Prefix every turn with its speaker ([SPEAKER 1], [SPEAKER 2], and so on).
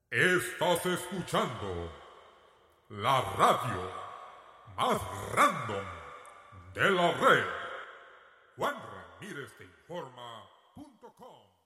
[SPEAKER 1] Estás escuchando la radio más random de la red. Juan Ramírez te informa.com